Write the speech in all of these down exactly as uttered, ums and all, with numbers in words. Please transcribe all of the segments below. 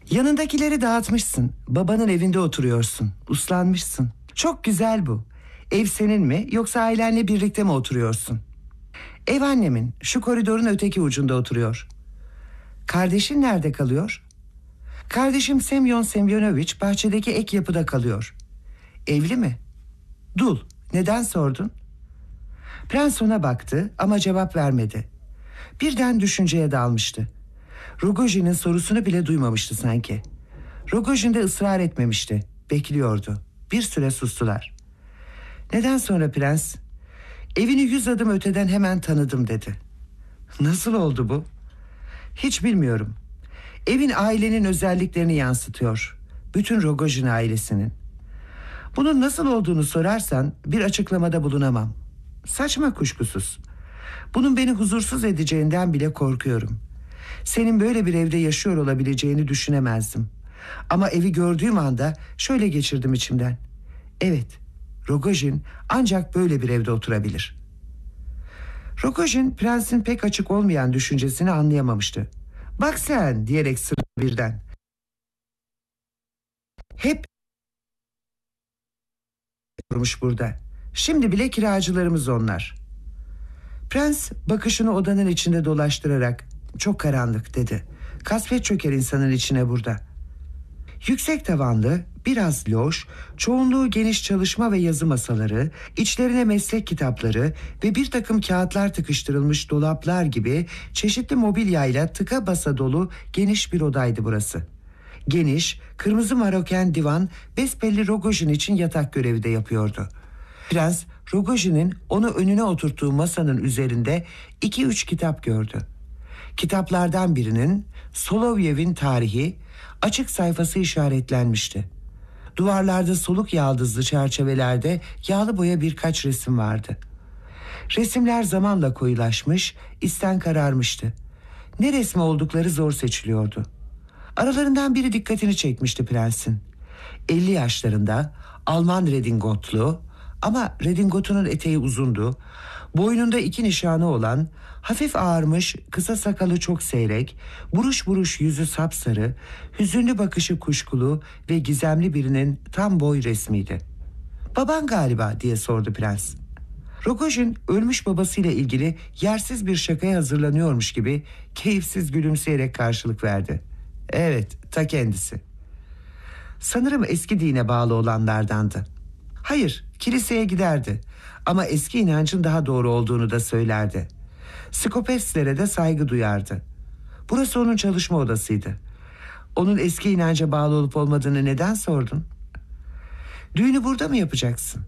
Yanındakileri dağıtmışsın. Babanın evinde oturuyorsun. Uslanmışsın. Çok güzel bu. Ev senin mi yoksa ailenle birlikte mi oturuyorsun? Ev annemin, şu koridorun öteki ucunda oturuyor. Kardeşin nerede kalıyor? Kardeşim Semyon Semyonoviç bahçedeki ek yapıda kalıyor. Evli mi? Dul. Neden sordun? Prens ona baktı ama cevap vermedi. Birden düşünceye dalmıştı. Rogojin'in sorusunu bile duymamıştı sanki. Rogojin de ısrar etmemişti. Bekliyordu. Bir süre sustular. Neden sonra prens, evini yüz adım öteden hemen tanıdım dedi. Nasıl oldu bu? Hiç bilmiyorum. Evin ailenin özelliklerini yansıtıyor. Bütün Rogojin ailesinin. Bunun nasıl olduğunu sorarsan bir açıklamada bulunamam. Saçma kuşkusuz. Bunun beni huzursuz edeceğinden bile korkuyorum. Senin böyle bir evde yaşıyor olabileceğini düşünemezdim. Ama evi gördüğüm anda şöyle geçirdim içimden. Evet, Rogojin ancak böyle bir evde oturabilir. Rogojin prensin pek açık olmayan düşüncesini anlayamamıştı. Bak sen diyerek sırrı birden. Hep durmuş burada. Şimdi bile kiracılarımız onlar. Prens bakışını odanın içinde dolaştırarak çok karanlık dedi. Kasvet çöker insanın içine burada. Yüksek tavanlı, biraz loş, çoğunluğu geniş çalışma ve yazı masaları, içlerine meslek kitapları ve bir takım kağıtlar tıkıştırılmış dolaplar gibi çeşitli mobilyayla tıka basa dolu geniş bir odaydı burası. Geniş, kırmızı maroken divan besbelli Rogojin için yatak görevi de yapıyordu. Prens, Rogojin'in onu önüne oturttuğu masanın üzerinde iki üç kitap gördü. Kitaplardan birinin Solovyev'in tarihi açık sayfası işaretlenmişti. Duvarlarda soluk yaldızlı çerçevelerde yağlı boya birkaç resim vardı. Resimler zamanla koyulaşmış, isten kararmıştı. Ne resmi oldukları zor seçiliyordu. Aralarından biri dikkatini çekmişti prensin. elli yaşlarında, Alman redingotlu ama redingotunun eteği uzundu, boynunda iki nişanı olan, hafif ağarmış, kısa sakalı çok seyrek, buruş buruş yüzü sapsarı, hüzünlü bakışı kuşkulu ve gizemli birinin tam boy resmiydi. "Baban galiba?" diye sordu prens. Rogojin ölmüş babasıyla ilgili yersiz bir şakaya hazırlanıyormuş gibi keyifsiz gülümseyerek karşılık verdi. "Evet, ta kendisi." "Sanırım eski dine bağlı olanlardandı." "Hayır, kiliseye giderdi ama eski inancın daha doğru olduğunu da söylerdi. Skopestlere de saygı duyardı. Burası onun çalışma odasıydı. Onun eski inanca bağlı olup olmadığını neden sordun?" "Düğünü burada mı yapacaksın?"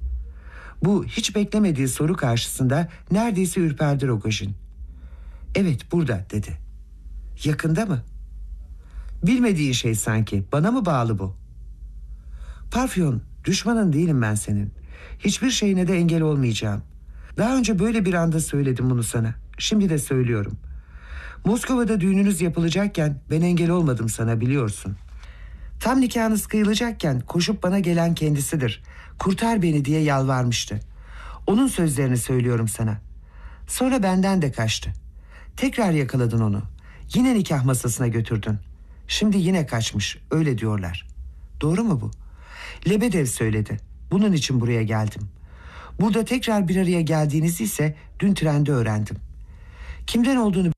Bu hiç beklemediği soru karşısında neredeyse ürperdi Rogojin. "Evet, burada," dedi. "Yakında mı?" "Bilmediğin şey sanki. Bana mı bağlı bu?" "Parfyon, düşmanın değilim ben senin. Hiçbir şeyine de engel olmayacağım. Daha önce böyle bir anda söyledim bunu sana. Şimdi de söylüyorum. Moskova'da düğününüz yapılacakken ben engel olmadım sana, biliyorsun. Tam nikahınız kıyılacakken koşup bana gelen kendisidir. Kurtar beni diye yalvarmıştı. Onun sözlerini söylüyorum sana. Sonra benden de kaçtı. Tekrar yakaladın onu. Yine nikah masasına götürdün. Şimdi yine kaçmış, öyle diyorlar. Doğru mu bu?" "Lebedev söyledi. Bunun için buraya geldim. Burada tekrar bir araya geldiğinizi ise dün trende öğrendim. Kimden olduğunu..."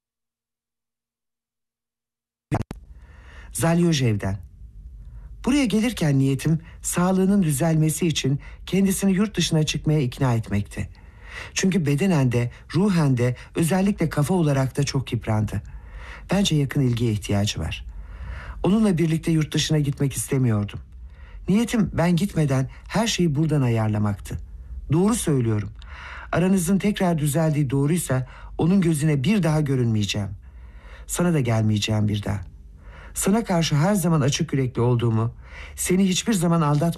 "Zalyojev'den. Buraya gelirken niyetim sağlığının düzelmesi için kendisini yurt dışına çıkmaya ikna etmekti. Çünkü bedenen de ruhen de özellikle kafa olarak da çok yıprandı. Bence yakın ilgiye ihtiyacı var. Onunla birlikte yurt dışına gitmek istemiyordum. Niyetim ben gitmeden her şeyi buradan ayarlamaktı. Doğru söylüyorum. Aranızın tekrar düzeldiği doğruysa onun gözüne bir daha görünmeyeceğim. Sana da gelmeyeceğim bir daha. Sana karşı her zaman açık yürekli olduğumu, seni hiçbir zaman aldatmayacağım